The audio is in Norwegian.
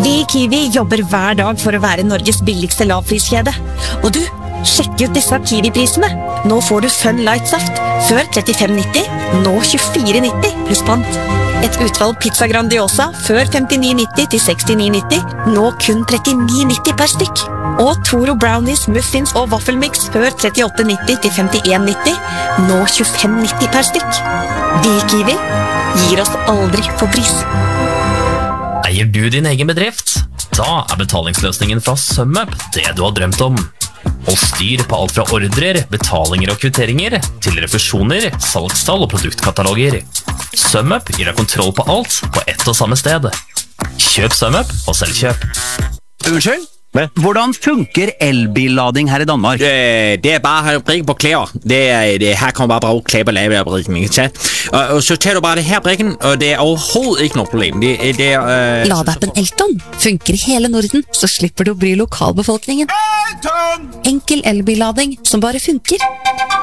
Vi i Kiwi jobber hver dag for å være Norges billigste lavpriskjede. Og du, sjekk ut disse Kiwi-prisene. Nå får du Fun Light Saft, før 35,90, nå 24,90 pluss pant. Et utvalg pizza Grandiosa, før 59,90 til 69,90, nå kun 39,90 per stykk. Og Toro Brownies, Muffins og Waffelmix, før 38,90 til 51,90, nå 25,90 per stykk. Vi i Kiwi gir oss aldri på pris. Eier du din egen bedrift? Da betalingsløsningen fra SumUp det du har drømt om. Og styr på alt fra ordrer, betalinger og kvitteringer til refusjoner, salgstall og produktkataloger. SumUp gir deg kontroll på alt på ett og samme sted. Kjøp SumUp og selvkjøp. Unnskyld? Hvordan funker elbillading her i Danmark? Det bare brikken på klær. Her kan man bare bruge klær på lavebrikken, ikke sant? Og så tager du bare det her brikken, og det overhovedet ikke noe problem. Ladappen Elton funker i hele Norden, så slipper du å bry lokalbefolkningen. Enkel elbillading som bare funker.